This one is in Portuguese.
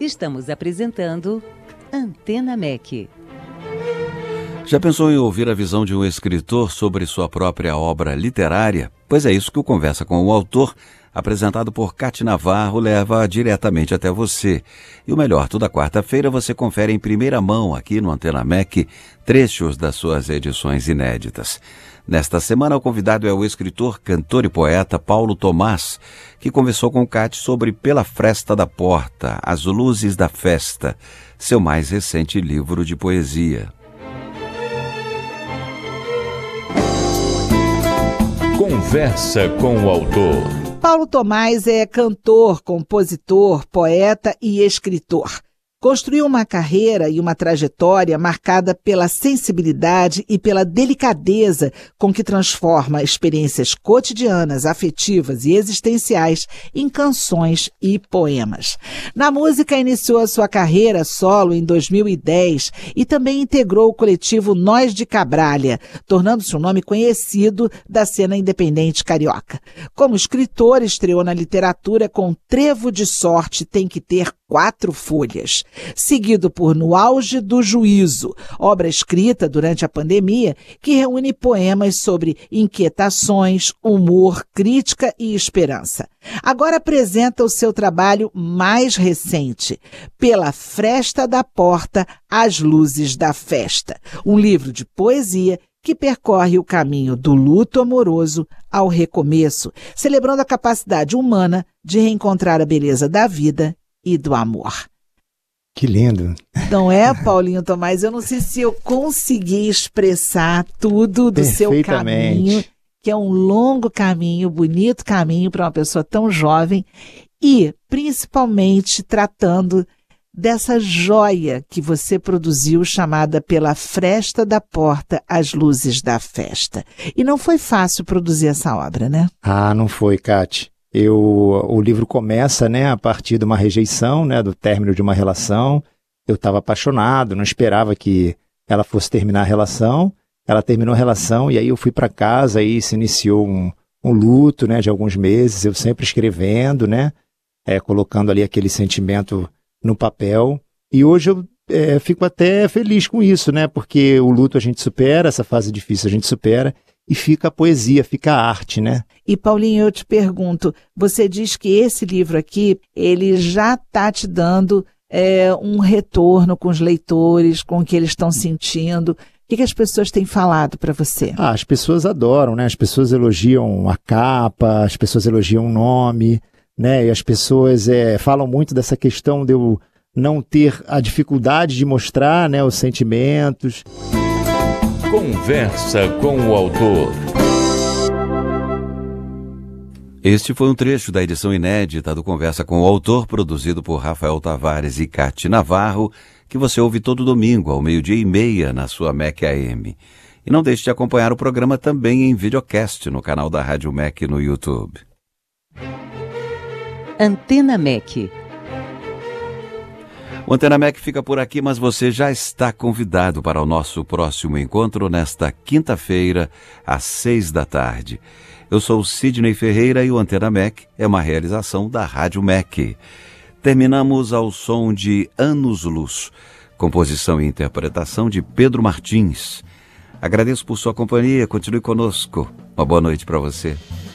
Estamos apresentando Antena MEC. Já pensou em ouvir a visão de um escritor sobre sua própria obra literária? Pois é isso que o Conversa com o Autor, apresentado por Cátia Navarro, leva diretamente até você. E o melhor, toda quarta-feira você confere em primeira mão aqui no Antena MEC trechos das suas edições inéditas. Nesta semana, o convidado é o escritor, cantor e poeta Paulo Thomaz, que conversou com Cátia sobre Pela Fresta da Porta, As Luzes da Festa, seu mais recente livro de poesia. Conversa com o Autor. Paulo Thomaz é cantor, compositor, poeta e escritor. Construiu uma carreira e uma trajetória marcada pela sensibilidade e pela delicadeza com que transforma experiências cotidianas, afetivas e existenciais em canções e poemas. Na música, iniciou a sua carreira solo em 2010 e também integrou o coletivo Nós de Cabralha, tornando-se um nome conhecido da cena independente carioca. Como escritor, estreou na literatura com Trevo de Sorte Tem que Ter 4 folhas, seguido por No Auge do Juízo, obra escrita durante a pandemia que reúne poemas sobre inquietações, humor, crítica e esperança. Agora apresenta o seu trabalho mais recente, Pela Fresta da Porta, As Luzes da Festa, um livro de poesia que percorre o caminho do luto amoroso ao recomeço, celebrando a capacidade humana de reencontrar a beleza da vida e do amor. Que lindo. Não é, Paulinho Thomaz? Eu não sei se eu consegui expressar tudo do seu caminho, que é um longo caminho, bonito caminho para uma pessoa tão jovem e, principalmente, tratando dessa joia que você produziu chamada Pela Fresta da Porta, As Luzes da Festa. E não foi fácil produzir essa obra, né? Ah, não foi, Cátia. O livro começa, a partir de uma rejeição, do término de uma relação. Eu estava apaixonado, não esperava que ela fosse terminar a relação. Ela terminou a relação e aí eu fui para casa e se iniciou um luto, de alguns meses, eu sempre escrevendo, colocando ali aquele sentimento no papel. E hoje eu fico até feliz com isso, porque o luto a gente supera, essa fase difícil a gente supera. E fica a poesia, fica a arte, E Paulinho, eu te pergunto, você diz que esse livro aqui, ele já está te dando um retorno com os leitores, com o que eles estão sentindo. O que as pessoas têm falado para você? As pessoas adoram, As pessoas elogiam a capa, as pessoas elogiam o nome, E as pessoas falam muito dessa questão de eu não ter a dificuldade de mostrar, os sentimentos. Conversa com o Autor. Este foi um trecho da edição inédita do Conversa com o Autor, produzido por Rafael Tavares e Cátia Navarro, que você ouve todo domingo, ao 12:30, na sua MEC AM. E não deixe de acompanhar o programa também em videocast no canal da Rádio MEC no YouTube. Antena MEC. O Antena MEC fica por aqui, mas você já está convidado para o nosso próximo encontro nesta quinta-feira, às 18h. Eu sou Sidney Ferreira e o Antena MEC é uma realização da Rádio MEC. Terminamos ao som de Anos Luz, composição e interpretação de Pedro Martins. Agradeço por sua companhia, continue conosco. Uma boa noite para você.